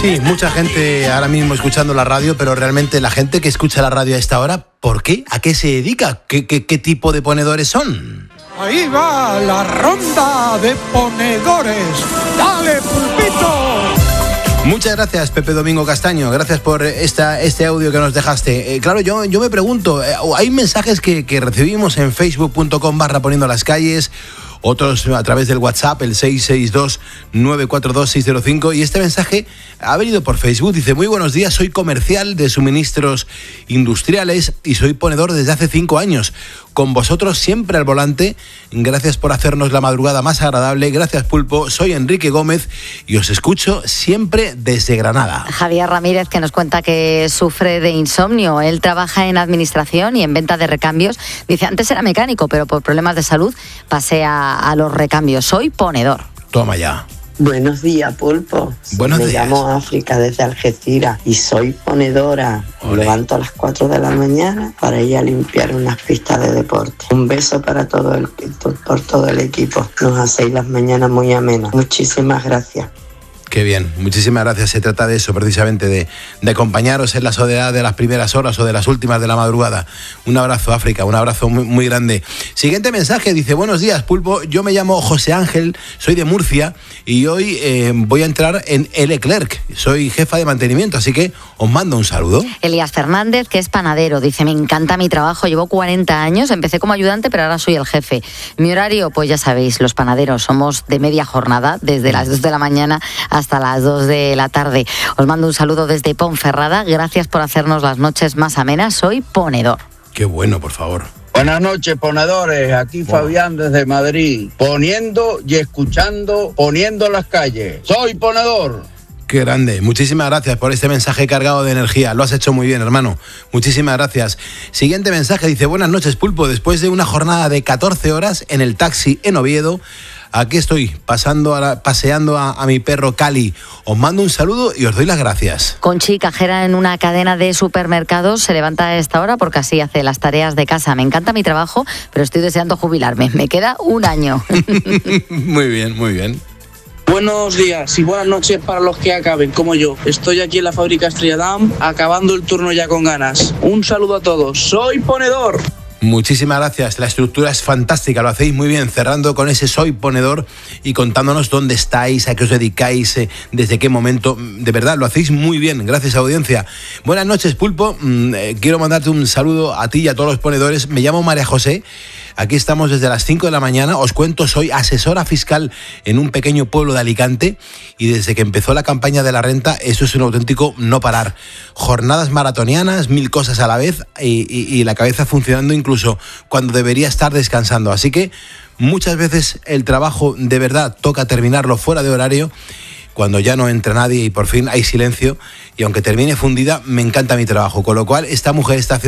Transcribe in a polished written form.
Sí, mucha gente ahora mismo escuchando la radio, pero realmente la gente que escucha la radio a esta hora, ¿por qué? ¿A qué se dedica? ¿Qué tipo de ponedores son? Ahí va la ronda de ponedores. ¡Dale, Pulpito! Muchas gracias, Pepe Domingo Castaño. Gracias por este audio que nos dejaste. Claro, yo me pregunto, hay mensajes que recibimos en facebook.com/poniendo las calles, otros a través del WhatsApp, el 662-942-605, y este mensaje ha venido por Facebook. Dice: muy buenos días, soy comercial de suministros industriales y soy ponedor desde hace 5 años. Con vosotros siempre al volante. Gracias por hacernos la madrugada más agradable. Gracias, Pulpo. Soy Enrique Gómez y os escucho siempre desde Granada. Javier Ramírez, que nos cuenta que sufre de insomnio. Él trabaja en administración y en venta de recambios. Dice: antes era mecánico, pero por problemas de salud pasé a los recambios. Soy ponedor. Toma ya. Buenos días, Pulpo. Buenos días. Me llamo África desde Algeciras y soy ponedora. Me levanto a las 4 de la mañana para ir a limpiar unas pistas de deporte. Un beso para por todo el equipo. Nos hacéis las mañanas muy amenas. Muchísimas gracias. Qué bien, muchísimas gracias. Se trata de eso, precisamente, de acompañaros en la soledad de las primeras horas o de las últimas de la madrugada. Un abrazo, África, un abrazo muy, muy grande. Siguiente mensaje, dice: buenos días, Pulpo, yo me llamo José Ángel, soy de Murcia y hoy voy a entrar en Leclerc. Soy jefa de mantenimiento, así que os mando un saludo. Elías Fernández, que es panadero, dice: me encanta mi trabajo, llevo 40 años, empecé como ayudante, pero ahora soy el jefe. Mi horario, pues ya sabéis, los panaderos somos de media jornada, desde las 2 de la mañana hasta las 2 de la tarde. Os mando un saludo desde Ponferrada. Gracias por hacernos las noches más amenas. Soy ponedor. Qué bueno, por favor. Buenas noches, ponedores. Aquí Fabián desde Madrid. Poniendo y escuchando, poniendo las calles. Soy ponedor. Qué grande. Muchísimas gracias por este mensaje cargado de energía. Lo has hecho muy bien, hermano. Muchísimas gracias. Siguiente mensaje, dice: buenas noches, Pulpo. Después de una jornada de 14 horas en el taxi en Oviedo, aquí estoy, paseando a mi perro Cali. Os mando un saludo y os doy las gracias. Conchi, cajera en una cadena de supermercados, se levanta a esta hora porque así hace las tareas de casa. Me encanta mi trabajo, pero estoy deseando jubilarme. Me queda un año. Muy bien, muy bien. Buenos días y buenas noches para los que acaben, como yo. Estoy aquí en la fábrica Estrella Damm, acabando el turno ya con ganas. Un saludo a todos. ¡Soy ponedor! Muchísimas gracias, la estructura es fantástica, lo hacéis muy bien, cerrando con ese soy ponedor y contándonos dónde estáis, a qué os dedicáis, desde qué momento. De verdad, lo hacéis muy bien, gracias, audiencia. Buenas noches, Pulpo, quiero mandarte un saludo a ti y a todos los ponedores. Me llamo María José. Aquí estamos desde las 5 de la mañana, os cuento, soy asesora fiscal en un pequeño pueblo de Alicante y desde que empezó la campaña de la renta, eso es un auténtico no parar. Jornadas maratonianas, 1000 cosas a la vez y la cabeza funcionando incluso cuando debería estar descansando. Así que muchas veces el trabajo de verdad toca terminarlo fuera de horario, cuando ya no entra nadie y por fin hay silencio, y aunque termine fundida, me encanta mi trabajo, con lo cual esta mujer está haciendo